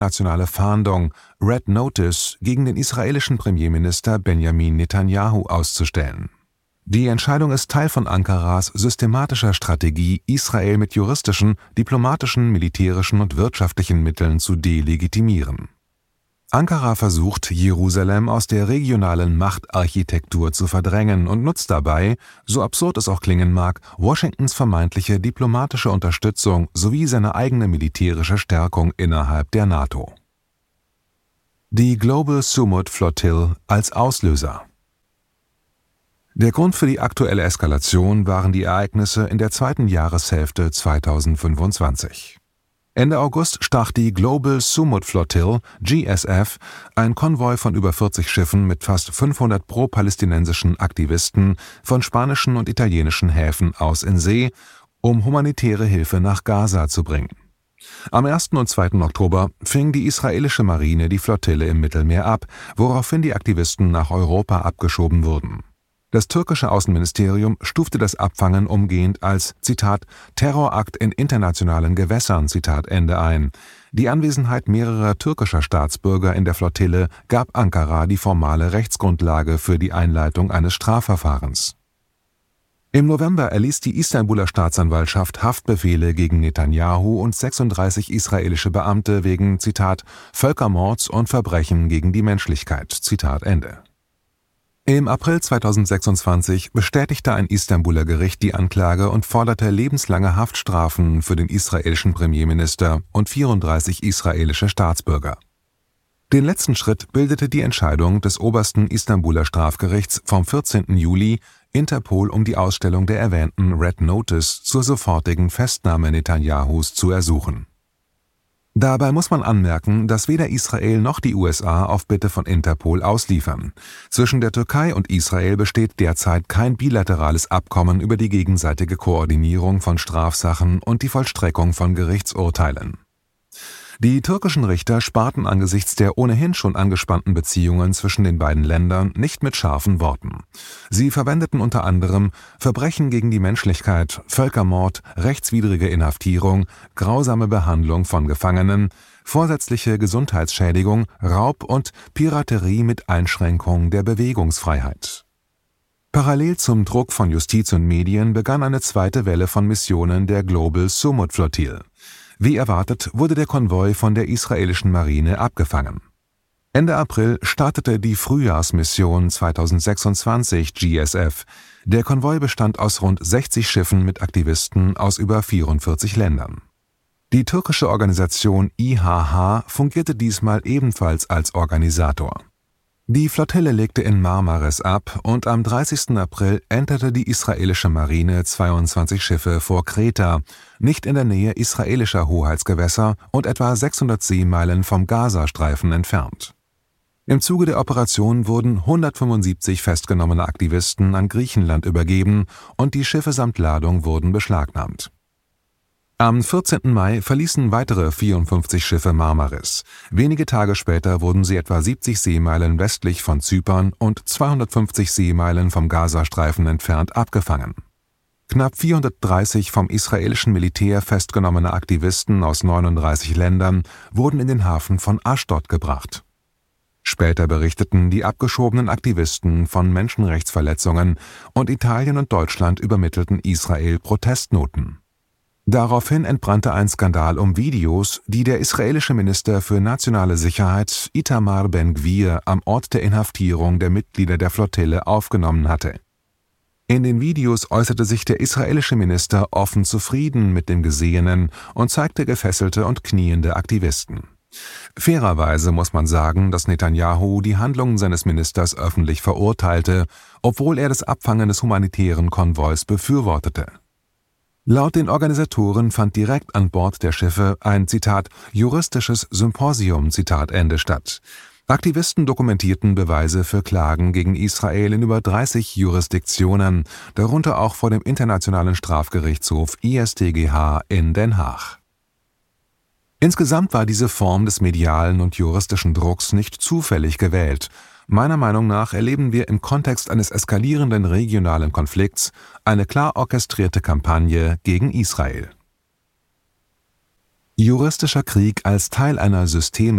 internationale Fahndung Red Notice gegen den israelischen Premierminister Benjamin Netanyahu auszustellen. Die Entscheidung ist Teil von Ankaras systematischer Strategie, Israel mit juristischen, diplomatischen, militärischen und wirtschaftlichen Mitteln zu delegitimieren. Ankara versucht, Jerusalem aus der regionalen Machtarchitektur zu verdrängen und nutzt dabei, so absurd es auch klingen mag, Washingtons vermeintliche diplomatische Unterstützung sowie seine eigene militärische Stärkung innerhalb der NATO. Die Global Sumud Flotille als Auslöser. Der Grund für die aktuelle Eskalation waren die Ereignisse in der zweiten Jahreshälfte 2025. Ende August stach die Global Sumud Flotille, GSF, ein Konvoi von über 40 Schiffen mit fast 500 pro-palästinensischen Aktivisten von spanischen und italienischen Häfen aus in See, um humanitäre Hilfe nach Gaza zu bringen. Am 1. und 2. Oktober fing die israelische Marine die Flottille im Mittelmeer ab, woraufhin die Aktivisten nach Europa abgeschoben wurden. Das türkische Außenministerium stufte das Abfangen umgehend als, Zitat, Terrorakt in internationalen Gewässern, Zitat Ende ein. Die Anwesenheit mehrerer türkischer Staatsbürger in der Flottille gab Ankara die formale Rechtsgrundlage für die Einleitung eines Strafverfahrens. Im November erließ die Istanbuler Staatsanwaltschaft Haftbefehle gegen Netanyahu und 36 israelische Beamte wegen, Zitat, Völkermords und Verbrechen gegen die Menschlichkeit, Zitat Ende. Im April 2026 bestätigte ein Istanbuler Gericht die Anklage und forderte lebenslange Haftstrafen für den israelischen Premierminister und 34 israelische Staatsbürger. Den letzten Schritt bildete die Entscheidung des obersten Istanbuler Strafgerichts vom 14. Juli, Interpol um die Ausstellung der erwähnten Red Notice zur sofortigen Festnahme Netanyahus zu ersuchen. Dabei muss man anmerken, dass weder Israel noch die USA auf Bitte von Interpol ausliefern. Zwischen der Türkei und Israel besteht derzeit kein bilaterales Abkommen über die gegenseitige Koordinierung von Strafsachen und die Vollstreckung von Gerichtsurteilen. Die türkischen Richter sparten angesichts der ohnehin schon angespannten Beziehungen zwischen den beiden Ländern nicht mit scharfen Worten. Sie verwendeten unter anderem Verbrechen gegen die Menschlichkeit, Völkermord, rechtswidrige Inhaftierung, grausame Behandlung von Gefangenen, vorsätzliche Gesundheitsschädigung, Raub und Piraterie mit Einschränkung der Bewegungsfreiheit. Parallel zum Druck von Justiz und Medien begann eine zweite Welle von Missionen der Global Sumud Flotille. Wie erwartet wurde der Konvoi von der israelischen Marine abgefangen. Ende April startete die Frühjahrsmission 2026 GSF. Der Konvoi bestand aus rund 60 Schiffen mit Aktivisten aus über 44 Ländern. Die türkische Organisation İHA fungierte diesmal ebenfalls als Organisator. Die Flottille legte in Marmaris ab und am 30. April enterte die israelische Marine 22 Schiffe vor Kreta, nicht in der Nähe israelischer Hoheitsgewässer und etwa 600 Seemeilen vom Gazastreifen entfernt. Im Zuge der Operation wurden 175 festgenommene Aktivisten an Griechenland übergeben und die Schiffe samt Ladung wurden beschlagnahmt. Am 14. Mai verließen weitere 54 Schiffe Marmaris. Wenige Tage später wurden sie etwa 70 Seemeilen westlich von Zypern und 250 Seemeilen vom Gazastreifen entfernt abgefangen. Knapp 430 vom israelischen Militär festgenommene Aktivisten aus 39 Ländern wurden in den Hafen von Aschdod gebracht. Später berichteten die abgeschobenen Aktivisten von Menschenrechtsverletzungen und Italien und Deutschland übermittelten Israel Protestnoten. Daraufhin entbrannte ein Skandal um Videos, die der israelische Minister für nationale Sicherheit Itamar Ben-Gvir am Ort der Inhaftierung der Mitglieder der Flottille aufgenommen hatte. In den Videos äußerte sich der israelische Minister offen zufrieden mit dem Gesehenen und zeigte gefesselte und kniende Aktivisten. Fairerweise muss man sagen, dass Netanyahu die Handlungen seines Ministers öffentlich verurteilte, obwohl er das Abfangen des humanitären Konvois befürwortete. Laut den Organisatoren fand direkt an Bord der Schiffe ein, Zitat, juristisches Symposium, Zitat Ende statt. Aktivisten dokumentierten Beweise für Klagen gegen Israel in über 30 Jurisdiktionen, darunter auch vor dem Internationalen Strafgerichtshof ISTGH in Den Haag. Insgesamt war diese Form des medialen und juristischen Drucks nicht zufällig gewählt. Meiner Meinung nach erleben wir im Kontext eines eskalierenden regionalen Konflikts eine klar orchestrierte Kampagne gegen Israel. Juristischer Krieg als Teil einer systemischen